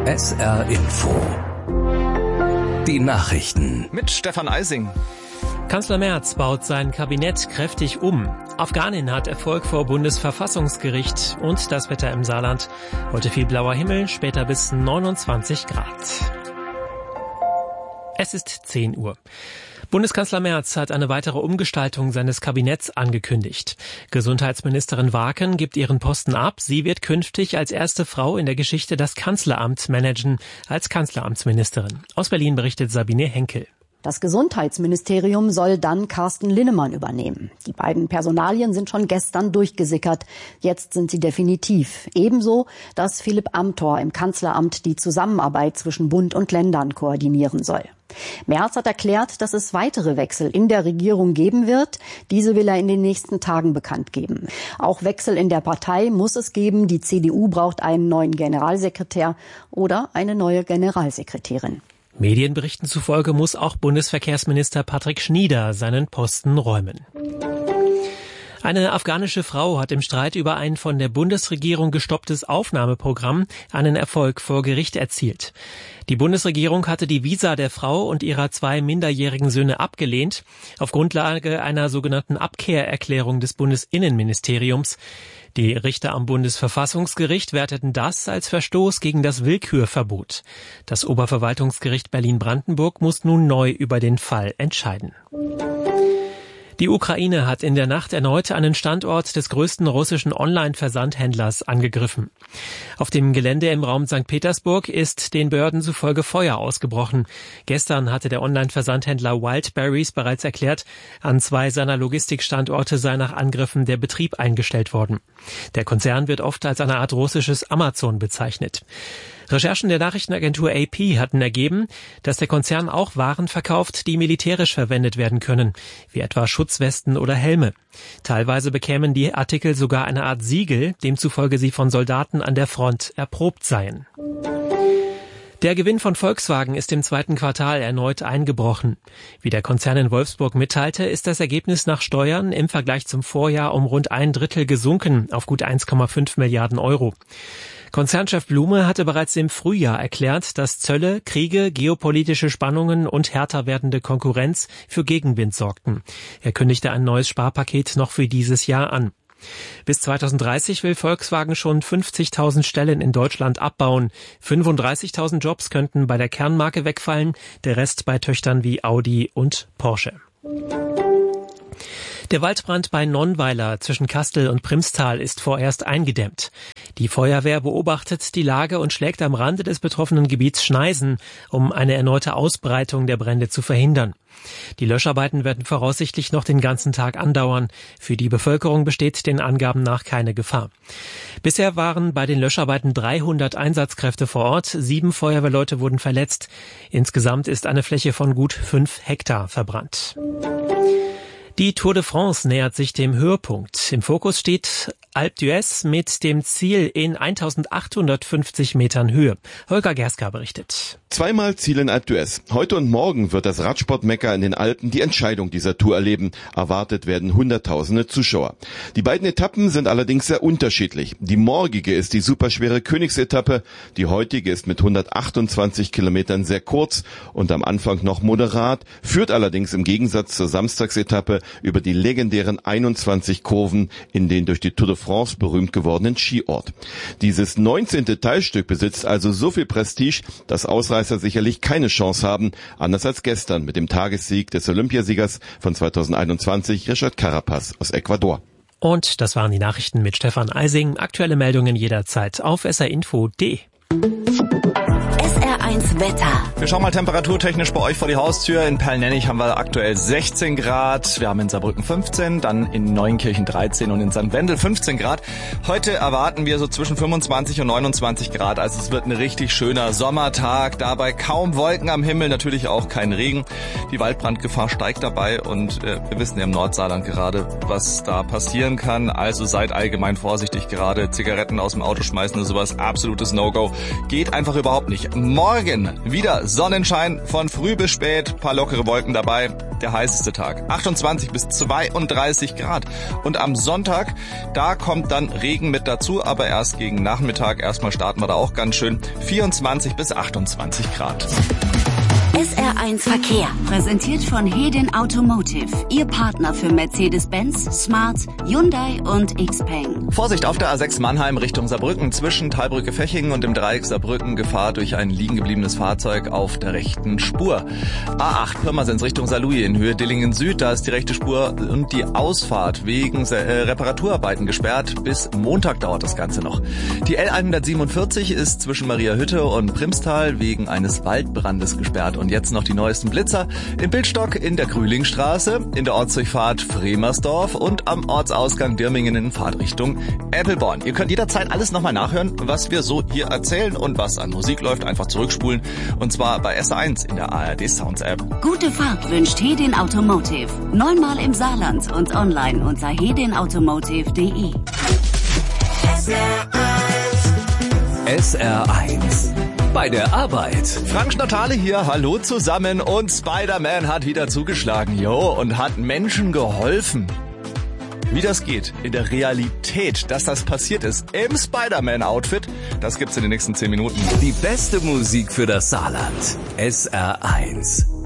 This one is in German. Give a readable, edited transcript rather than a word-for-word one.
SR Info. Die Nachrichten. Mit Stefan Eising. Kanzler Merz baut sein Kabinett kräftig um. Afghanin hat Erfolg vor Bundesverfassungsgericht und das Wetter im Saarland. Heute viel blauer Himmel, später bis 29 Grad. Es ist 10 Uhr. Bundeskanzler Merz hat eine weitere Umgestaltung seines Kabinetts angekündigt. Gesundheitsministerin Waken gibt ihren Posten ab. Sie wird künftig als erste Frau in der Geschichte das Kanzleramt managen, als Kanzleramtsministerin. Aus Berlin berichtet Sabine Henkel. Das Gesundheitsministerium soll dann Carsten Linnemann übernehmen. Die beiden Personalien sind schon gestern durchgesickert. Jetzt sind sie definitiv. Ebenso, dass Philipp Amthor im Kanzleramt die Zusammenarbeit zwischen Bund und Ländern koordinieren soll. Merz hat erklärt, dass es weitere Wechsel in der Regierung geben wird. Diese will er in den nächsten Tagen bekannt geben. Auch Wechsel in der Partei muss es geben. Die CDU braucht einen neuen Generalsekretär oder eine neue Generalsekretärin. Medienberichten zufolge muss auch Bundesverkehrsminister Patrick Schnieder seinen Posten räumen. Eine afghanische Frau hat im Streit über ein von der Bundesregierung gestopptes Aufnahmeprogramm einen Erfolg vor Gericht erzielt. Die Bundesregierung hatte die Visa der Frau und ihrer 2 minderjährigen Söhne abgelehnt, auf Grundlage einer sogenannten Abkehrerklärung des Bundesinnenministeriums. Die Richter am Bundesverfassungsgericht werteten das als Verstoß gegen das Willkürverbot. Das Oberverwaltungsgericht Berlin-Brandenburg muss nun neu über den Fall entscheiden. Die Ukraine hat in der Nacht erneut einen Standort des größten russischen Online-Versandhändlers angegriffen. Auf dem Gelände im Raum St. Petersburg ist den Behörden zufolge Feuer ausgebrochen. Gestern hatte der Online-Versandhändler Wildberries bereits erklärt, an 2 seiner Logistikstandorte sei nach Angriffen der Betrieb eingestellt worden. Der Konzern wird oft als eine Art russisches Amazon bezeichnet. Recherchen der Nachrichtenagentur AP hatten ergeben, dass der Konzern auch Waren verkauft, die militärisch verwendet werden können, wie etwa Schutzwesten oder Helme. Teilweise bekämen die Artikel sogar eine Art Siegel, demzufolge sie von Soldaten an der Front erprobt seien. Der Gewinn von Volkswagen ist im 2. Quartal erneut eingebrochen. Wie der Konzern in Wolfsburg mitteilte, ist das Ergebnis nach Steuern im Vergleich zum Vorjahr um rund 1/3 gesunken auf gut 1,5 Milliarden Euro. Konzernchef Blume hatte bereits im Frühjahr erklärt, dass Zölle, Kriege, geopolitische Spannungen und härter werdende Konkurrenz für Gegenwind sorgten. Er kündigte ein neues Sparpaket noch für dieses Jahr an. Bis 2030 will Volkswagen schon 50.000 Stellen in Deutschland abbauen. 35.000 Jobs könnten bei der Kernmarke wegfallen, der Rest bei Töchtern wie Audi und Porsche. Der Waldbrand bei Nonnweiler zwischen Kastel und Primstal ist vorerst eingedämmt. Die Feuerwehr beobachtet die Lage und schlägt am Rande des betroffenen Gebiets Schneisen, um eine erneute Ausbreitung der Brände zu verhindern. Die Löscharbeiten werden voraussichtlich noch den ganzen Tag andauern. Für die Bevölkerung besteht den Angaben nach keine Gefahr. Bisher waren bei den Löscharbeiten 300 Einsatzkräfte vor Ort, 7 Feuerwehrleute wurden verletzt. Insgesamt ist eine Fläche von gut 5 Hektar verbrannt. Die Tour de France nähert sich dem Höhepunkt. Im Fokus steht Alpe d'Huez mit dem Ziel in 1850 Metern Höhe. Holger Gerska berichtet. Zweimal Ziel in Alpe d'Huez. Heute und morgen wird das Radsport-Mekka in den Alpen die Entscheidung dieser Tour erleben. Erwartet werden Hunderttausende Zuschauer. Die beiden Etappen sind allerdings sehr unterschiedlich. Die morgige ist die superschwere Königsetappe. Die heutige ist mit 128 Kilometern sehr kurz und am Anfang noch moderat, führt allerdings im Gegensatz zur Samstagsetappe über die legendären 21 Kurven in den durch die Tour de France berühmt gewordenen Skiort. Dieses 19. Teilstück besitzt also so viel Prestige, dass Ausreißer sicherlich keine Chance haben, anders als gestern mit dem Tagessieg des Olympiasiegers von 2021, Richard Carapaz aus Ecuador. Und das waren die Nachrichten mit Stefan Eising. Aktuelle Meldungen jederzeit auf srinfo.de. SR1 Wetter. Wir schauen mal temperaturtechnisch bei euch vor die Haustür. In Perlnennig haben wir aktuell 16 Grad. Wir haben in Saarbrücken 15, dann in Neunkirchen 13 und in St. Wendel 15 Grad. Heute erwarten wir so zwischen 25 und 29 Grad. Also es wird ein richtig schöner Sommertag. Dabei kaum Wolken am Himmel, natürlich auch kein Regen. Die Waldbrandgefahr steigt dabei und wir wissen ja im Nordsaarland gerade, was da passieren kann. Also seid allgemein vorsichtig gerade. Zigaretten aus dem Auto schmeißen oder sowas, absolutes No-Go. Geht einfach überhaupt nicht. Morgen wieder Sonnenschein von früh bis spät, paar lockere Wolken dabei. der heißeste Tag. 28 bis 32 Grad. Und am Sonntag, da kommt dann Regen mit dazu, aber erst gegen Nachmittag. Erstmal starten wir da auch ganz schön. 24 bis 28 Grad. SR1 Verkehr, präsentiert von Hedin Automotive, Ihr Partner für Mercedes-Benz, Smart, Hyundai und Xpeng. Vorsicht auf der A6 Mannheim Richtung Saarbrücken zwischen Thalbrücke-Fechingen und dem Dreieck Saarbrücken. Gefahr durch ein liegen gebliebenes Fahrzeug auf der rechten Spur. A8 Pirmasens Richtung Saarlouis in Höhe Dillingen Süd. Da ist die rechte Spur und die Ausfahrt wegen Reparaturarbeiten gesperrt. Bis Montag dauert das Ganze noch. Die L147 ist zwischen Mariahütte und Primstal wegen eines Waldbrandes gesperrt. Und jetzt noch die neuesten Blitzer im Bildstock in der Grühlingstraße, in der Ortsdurchfahrt Fremersdorf und am Ortsausgang Dirmingen in Fahrtrichtung Eppelborn. Ihr könnt jederzeit alles nochmal nachhören, was wir so hier erzählen und was an Musik läuft. Einfach zurückspulen und zwar bei SR1 in der ARD Sounds App. Gute Fahrt wünscht Hedin Automotive. 9-mal im Saarland und online unter hedinautomotive.de. SR1 bei der Arbeit. Frank Schnatale hier, hallo zusammen und Spider-Man hat wieder zugeschlagen, und hat Menschen geholfen. Wie das geht in der Realität, dass das passiert ist im Spider-Man-Outfit, das gibt's in den nächsten 10 Minuten. Die beste Musik für das Saarland. SR1.